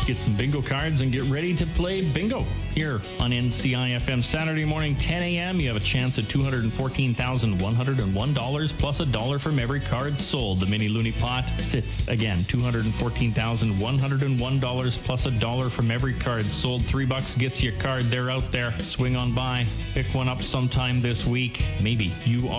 get some bingo cards, and get ready to play bingo here on NCI FM. Saturday morning, 10 a.m., you have a chance at $214,101 plus $1 from every card sold. The Mini Looney Pot sits, again, $214,101 plus $1 from every card sold. $3 gets you a card. They're out there. Swing on by. Pick one up sometime this week. Maybe you